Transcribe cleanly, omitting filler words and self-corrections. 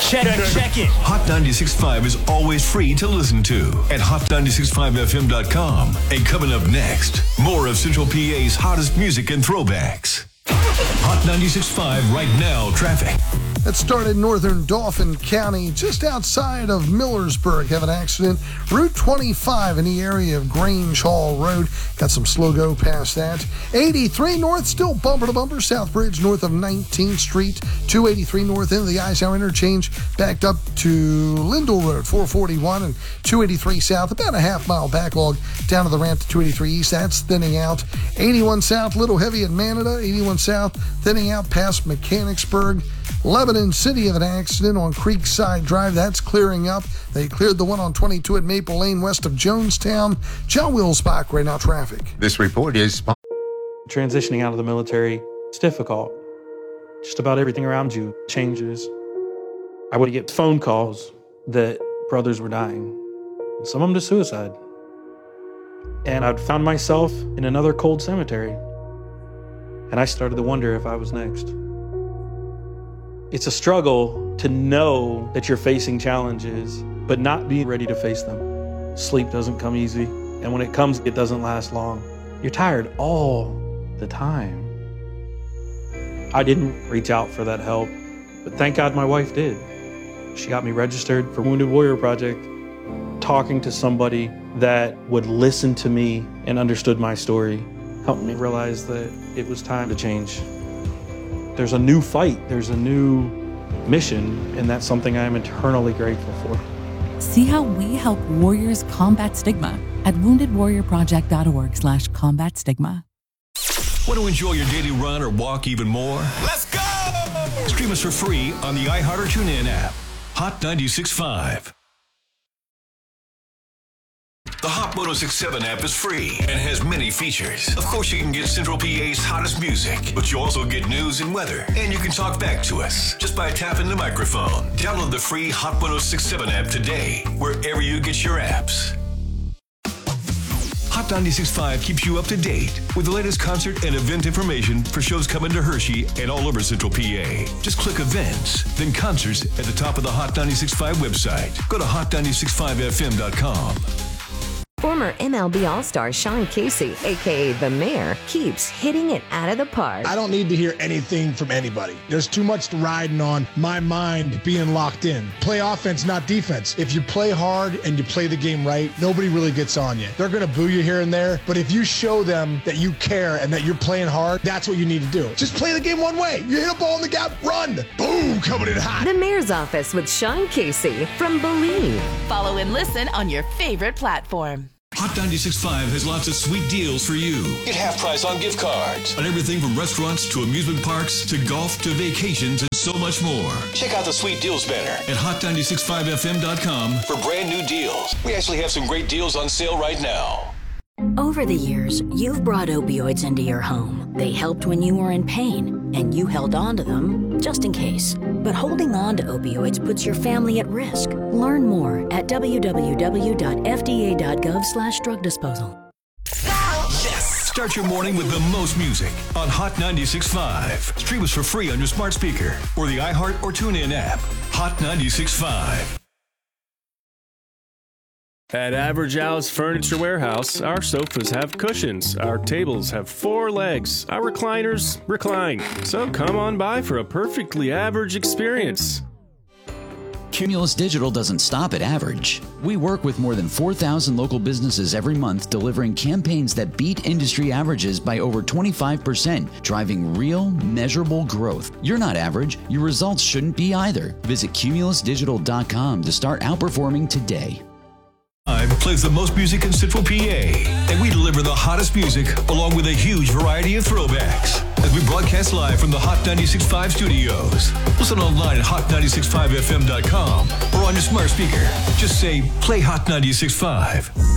Check it. Hot 96.5 is always free to listen to at hot965fm.com. And coming up next, more of Central PA's hottest music and throwbacks. Hot 96.5 right now, traffic. That started in northern Dauphin County, just outside of Millersburg. Have an accident. Route 25 in the area of Grange Hall Road. Got some slow go past that. 83 north, still bumper to bumper. Southbridge north of 19th Street. 283 north into the Eisenhower interchange. Backed up to Lindell Road, 441 and 283 south. About a half-mile backlog down to the ramp to 283 east. That's thinning out. 81 south, little heavy at Manada. 81 south, thinning out past Mechanicsburg. Lebanon City of an accident on Creekside Drive. That's clearing up. They cleared the one on 22 at Maple Lane west of Jonestown. John Wilsbach, right now traffic. This report is... Transitioning out of the military, it's difficult. Just about everything around you changes. I would get phone calls that brothers were dying, some of them to suicide. And I'd found myself in another cold cemetery. And I started to wonder if I was next. It's a struggle to know that you're facing challenges, but not being ready to face them. Sleep doesn't come easy, and when it comes, it doesn't last long. You're tired all the time. I didn't reach out for that help, but thank God my wife did. She got me registered for Wounded Warrior Project. Talking to somebody that would listen to me and understood my story helped me realize that it was time to change. There's a new fight, there's a new mission, and that's something I'm eternally grateful for. See how we help warriors combat stigma at woundedwarriorproject.org/combat stigma. Want to enjoy your daily run or walk even more? Let's go! Stream us for free on the iHeart or TuneIn app. Hot 96.5. The Hot 106.7 app is free and has many features. Of course, you can get Central PA's hottest music, but you also get news and weather. And you can talk back to us just by tapping the microphone. Download the free Hot 106.7 app today, wherever you get your apps. Hot 96.5 keeps you up to date with the latest concert and event information for shows coming to Hershey and all over Central PA. Just click events, then concerts at the top of the Hot 96.5 website. Go to hot965fm.com. Former MLB All-Star Sean Casey, a.k.a. The Mayor, keeps hitting it out of the park. I don't need to hear anything from anybody. There's too much riding on my mind being locked in. Play offense, not defense. If you play hard and you play the game right, nobody really gets on you. They're going to boo you here and there, but if you show them that you care and that you're playing hard, that's what you need to do. Just play the game one way. You hit a ball in the gap, run. Boom, coming in hot. The Mayor's Office with Sean Casey from Believe. Follow and listen on your favorite platform. Hot 96.5 has lots of sweet deals for you. Get half price on gift cards on everything from restaurants to amusement parks to golf to vacations and so much more. Check out the sweet deals banner at hot965fm.com for brand new deals. We actually have some great deals on sale right now. Over the years, you've brought opioids into your home. They helped when you were in pain, and you held on to them just in case. But holding on to opioids puts your family at risk. Learn more at www.fda.gov/drug disposal. Yes! Start your morning with the most music on Hot 96.5. Stream us for free on your smart speaker or the iHeart or TuneIn app. Hot 96.5. At Average Alice Furniture Warehouse, our sofas have cushions, our tables have 4 legs, our recliners recline. So come on by for a perfectly average experience. Cumulus Digital doesn't stop at average. We work with more than 4,000 local businesses every month, delivering campaigns that beat industry averages by over 25%, driving real, measurable growth. You're not average. Your results shouldn't be either. Visit cumulusdigital.com to start outperforming today. Plays the most music in Central PA, and we deliver the hottest music along with a huge variety of throwbacks as we broadcast live from the Hot 96.5 studios. Listen online at hot965fm.com or on your smart speaker. Just say, play Hot 96.5.